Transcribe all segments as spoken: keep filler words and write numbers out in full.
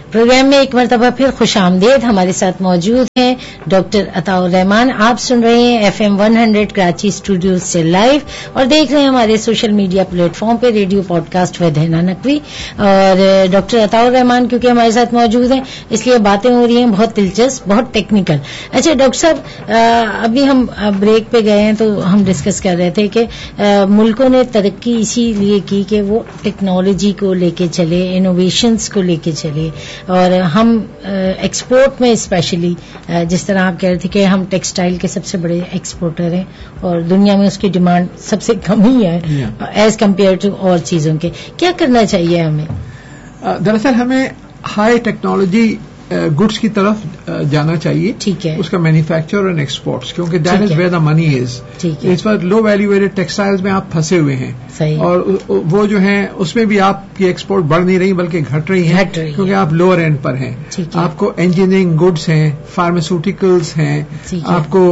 Programme میں ایک مرتبہ پھر خوش آمدید. ہمارے ساتھ موجود ہیں ڈاکٹر عطاء الرحمان. آپ سن رہے ہیں F M one hundred Karachi studio سے لائیو اور دیکھ رہے ہیں ہمارے سوشل میڈیا پلیٹ فارم پہ ریڈیو پوڈ کاسٹ ود حنا نقوی. اور ڈاکٹر عطاء الرحمان کیونکہ ہمارے ساتھ موجود ہیں اس لیے باتیں ہو رہی ہیں بہت دلچسپ, بہت ٹیکنیکل. اچھا ڈاکٹر صاحب, ابھی ہم بریک پہ گئے ہیں تو ہم ڈسکس کر رہے تھے کہ ملکوں نے ترقی اسی لیے کی کہ وہ ٹیکنالوجی کو لے کے چلے, انوویشنز کو لے کے چلے, اور ہم ایکسپورٹ میں اسپیشلی جس طرح آپ کہہ رہے تھے کہ ہم ٹیکسٹائل کے سب سے بڑے ایکسپورٹر ہیں اور دنیا میں اس کی ڈیمانڈ سب سے کم ہی ہے ایز کمپیئر ٹو اور چیزوں کے. کیا کرنا چاہیے ہمیں؟ دراصل ہمیں ہائی ٹیکنالوجی گڈس کی طرف جانا چاہیے. ٹھیک ہے. اس کا مینوفیکچر اینڈ ایکسپورٹس, کیونکہ دیٹ از ویئر دا منی از. اس وقت لو ویلیو ایڈڈ ٹیکسٹائلز میں آپ پھنسے ہوئے ہیں. صحیح. اور وہ جو ہیں اس میں بھی آپ کی ایکسپورٹ بڑھ نہیں رہی بلکہ گھٹ رہی ہیں کیونکہ آپ لوور اینڈ پر ہیں. آپ کو انجینئرنگ گڈس ہیں, فارماسیوٹیکلس ہیں, آپ کو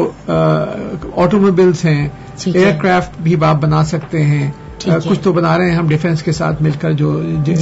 آٹو موبائلس ہیں, ایئر کرافٹ بھی آپ بنا سکتے ہیں. کچھ تو بنا رہے ہیں ہم ڈیفینس کے ساتھ مل کر, جو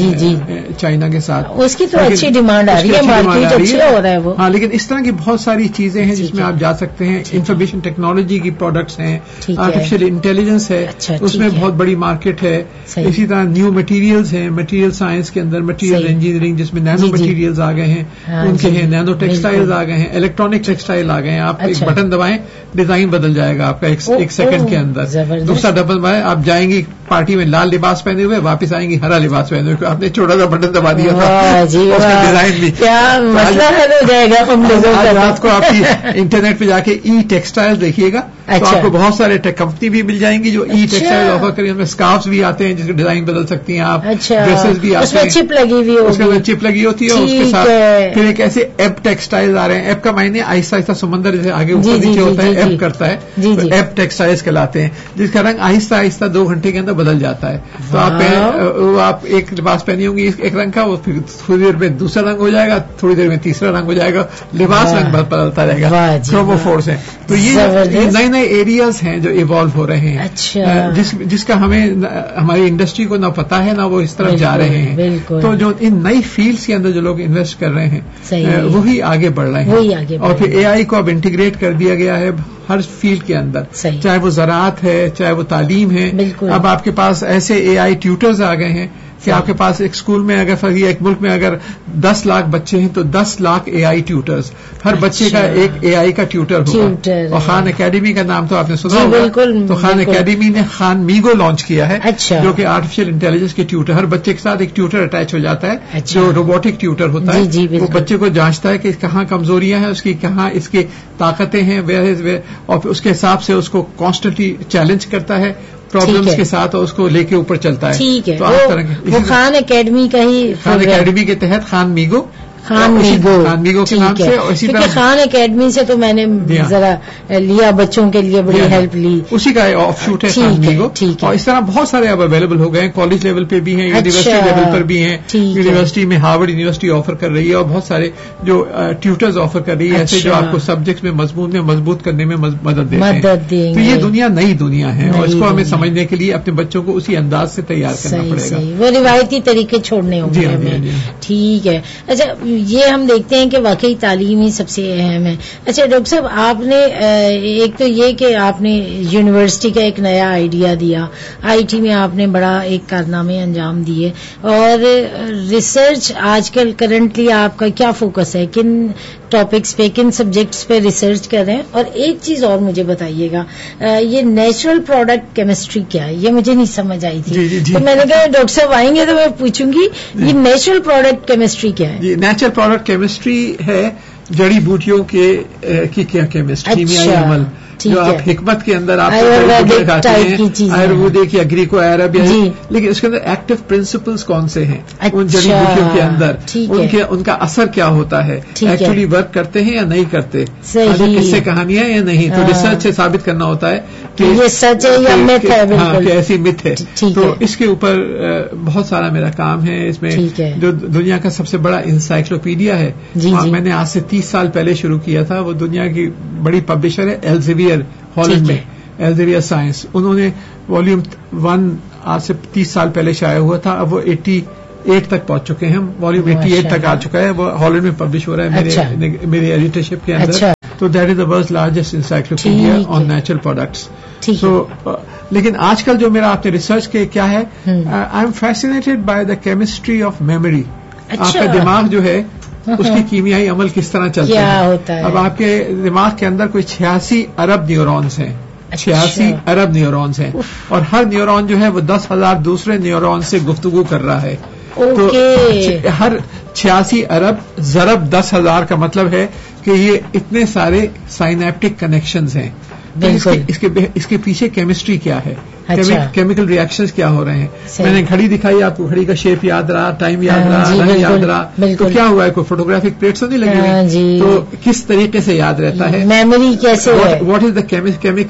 چائنا کے ساتھ, اس کی تو اچھی ڈیمانڈ آ رہی ہے, مارکیٹ اچھا ہو رہا ہے وہ. ہاں, لیکن اس طرح کی بہت ساری چیزیں ہیں جس میں آپ جا سکتے ہیں. انفارمیشن ٹیکنالوجی کی پروڈکٹس ہیں, آرٹیفیشل انٹیلیجنس ہے, اس میں بہت بڑی مارکیٹ ہے. اسی طرح نیو مٹیریلز ہیں, مٹیریل سائنس کے اندر مٹیریل انجینئرنگ جس میں نینو مٹیریلز آ گئے ہیں, ان کے ہیں نینو ٹیکسٹائلز آ گئے ہیں, الیکٹرانک ٹیکسٹائل آ گئے ہیں. آپ ایک بٹن دبائیں ڈیزائن بدل جائے گا آپ کا ایک سیکنڈ کے اندر. دوسرا ڈبل دبائیں, آپ جائیں گی پارٹی میں لال لباس پہنے ہوئے, واپس آئیں گی ہرا لباس پہنے ہوئے. آپ نے چھوٹا سا بٹن دبا دیا تھا, اس کا ڈیزائن بھی کیا مسئلہ حل ہو جائے گا. ہم لوگوں کا رات کو آپ کی انٹرنیٹ پہ جا کے ای ٹیکسٹائل دیکھیے گا تو آپ کو بہت سارے کمپنی بھی مل جائیں گی جو ای ٹیکسٹائل آفر کریں. ان میں اسکارفس بھی آتے ہیں جس کے ڈیزائن بدل سکتی ہیں آپ, ڈریسز بھی آتے ہیں, چپ لگی ہوئی اس میں چپ لگی ہوتی ہے. اس کے ساتھ پھر ایک ایسے ایپ ٹیکسٹائل آ رہے ہیں. ایپ کا معنی آہستہ آہستہ سمندر جیسے آگے اوپر نیچے ہوتا ہے, ایپ کرتا ہے, ایپ ٹیکسٹائل کہلاتے ہیں, جس کا رنگ آہستہ آہستہ دو گھنٹے کے اندر بدل جاتا ہے. تو آپ آپ ایک لباس پہنی ہوں گی ایک رنگ کا, وہ پھر تھوڑی دیر میں دوسرا رنگ ہو جائے گا, تھوڑی دیر میں تیسرا رنگ ہو جائے گا, لباس رنگ بدلتا رہے گا. کروموفورس ہیں. تو یہ نئے نئے ایریاز ہیں جو ایوالو ہو رہے ہیں, جس جس کا ہمیں ہماری انڈسٹری کو نہ پتا ہے نہ وہ اس طرف جا رہے ہیں. تو جو ان نئی فیلڈس کے اندر جو لوگ انویسٹ کر رہے ہیں وہی آگے بڑھ رہے ہیں. اور پھر اے آئی کو اب انٹیگریٹ کر دیا گیا ہے ہر فیلڈ کے اندر, چاہے وہ زراعت ہے چاہے وہ تعلیم ہے. اب آپ کے پاس ایسے اے آئی ٹیوٹرز آ گئے ہیں کہ آپ کے پاس ایک اسکول میں اگر ایک ملک میں اگر دس لاکھ بچے ہیں تو دس لاکھ اے آئی ٹیوٹرز, ہر بچے کا ایک اے آئی کا ٹیوٹر ہوگا. اور خان اکیڈمی کا نام تو آپ نے سنا ہوگا. تو خان اکیڈمی نے خان میگو لانچ کیا ہے جو کہ آرٹیفیشل انٹیلیجنس کے ٹیوٹر, ہر بچے کے ساتھ ایک ٹیوٹر اٹیچ ہو جاتا ہے جو روبوٹک ٹیوٹر ہوتا ہے. وہ بچے کو جانچتا ہے کہ کہاں کمزوریاں ہیں اس کی, کہاں اس کی طاقتیں ہیں, اور اس کے حساب سے اس کو کانسٹنٹلی چیلنج کرتا ہے پرابلمس کے ساتھ, اور اس کو لے کے اوپر چلتا ہے. ٹھیک ہے. وہ خان اکیڈمی کا ہی, خان اکیڈمی کے تحت Khan Magog Khan Magog Khan Magog کے نام سے. اسی طرح خان اکیڈمی سے تو میں نے ذرا لیا, بچوں کے لیے بڑی ہیلپ لی, اسی کا آف شوٹ ہے خان میگو. اور اس طرح بہت سارے اب اویلیبل ہو گئے ہیں, کالج لیول پہ بھی ہیں, یونیورسٹی لیول پر بھی ہیں. یونیورسٹی میں ہارورڈ یونیورسٹی آفر کر رہی ہے, اور بہت سارے جو ٹیوٹرز آفر کر رہی ہے ایسے جو آپ کو سبجیکٹس میں مضمون میں مضبوط کرنے میں مدد دیتے ہیں. تو یہ دنیا نئی دنیا ہے اور اس کو ہمیں سمجھنے کے لیے اپنے بچوں کو اسی انداز سے تیار کرنا پڑے گا. وہ روایتی طریقے چھوڑنے ہوں گے ہمیں. ٹھیک ہے. اچھا, یہ ہم دیکھتے ہیں کہ واقعی تعلیم ہی سب سے اہم ہے. اچھا ڈاکٹر صاحب, آپ نے ایک تو یہ کہ آپ نے یونیورسٹی کا ایک نیا آئیڈیا دیا, آئی ٹی میں آپ نے بڑا ایک کارنامے انجام دیے, اور ریسرچ آج کل کرنٹلی آپ کا کیا فوکس ہے, کن ٹاپکس پہ کن سبجیکٹس پہ ریسرچ کر رہے ہیں؟ اور ایک چیز اور مجھے بتائیے گا, یہ نیچرل پروڈکٹ کیمسٹری کیا ہے, یہ مجھے نہیں سمجھ آئی تھی. جی جی جی. تو میں نے کہا ڈاکٹر صاحب آئیں گے تو میں پوچھوں گی یہ نیچرل پروڈکٹ کیمسٹری کیا ہے. جی, نیچرل پروڈکٹ کیمسٹری ہے جڑی بوٹیوں کے کی کیا کیمسٹری, کیمیائی عمل جو آپ حکمت کے اندر آپ کھاتے ہیں, آیورویدک یا گریکو عرب, لیکن اس کے اندر ایکٹیو پرنسپلز کون سے ہیں ان جڑی بوٹیوں کے اندر, ان کے ان کا اثر کیا ہوتا ہے, ایکچولی ورک کرتے ہیں یا نہیں کرتے, کس سے کہانیاں یا نہیں. تو ریسرچ سے ثابت کرنا ہوتا ہے کہ یہ سچ ہے یا مت ہے, ہاں کہ ایسی مت ہے. تو اس کے اوپر بہت سارا میرا کام ہے. اس میں جو دنیا کا سب سے بڑا انسائکلوپیڈیا ہے, میں نے آج سے تیس سال پہلے شروع کیا تھا. وہ دنیا کی بڑی پبلشر ہے ایلزیویئر ہالینڈ میں, ایلزیویئر سائنس. انہوں نے والیوم ون آج سے تیس سال پہلے شائع ہوا تھا, اب وہ ایٹی ایٹ تک پہنچ چکے ہیں ہم. والیوم ایٹی ایٹ تک آ چکا ہے, وہ ہالینڈ میں پبلش ہو رہا ہے میرے میری ایڈیٹرشپ کے اندر. تو that is the world's largest encyclopedia on natural products. سو لیکن آج کل جو میرا آپ نے ریسرچ کے کیا ہے, I am fascinated by the chemistry of memory. آپ کا دماغ جو ہے اس کی کیمیائی عمل کس طرح چلتا ہے. اب آپ کے دماغ کے اندر کوئی چھیاسی ارب نیورونز ہیں, چھیاسی ارب نیورونز ہیں, اور ہر نیورون جو ہے وہ دس ہزار دوسرے نیورون سے گفتگو کر رہا ہے. تو ہر چھیاسی ارب ضرب دس ہزار کا مطلب ہے کہ یہ اتنے سارے سائنیپٹک کنیکشنز ہیں. اس کے اس کے پیچھے کیمسٹری کیا ہے, کیمیکل ریئیکشنز کیا ہو رہے ہیں. میں نے گھڑی دکھائی آپ کو, گھڑی کا شیپ یاد رہا, ٹائم یاد رہا, رنگ یاد رہا, تو کیا ہوا ہے, کوئی فوٹوگرافک پلیٹ تو نہیں لگی ہوئی, تو کس طریقے سے یاد رہتا ہے, میموری کیسے, واٹ از دا کیمیکل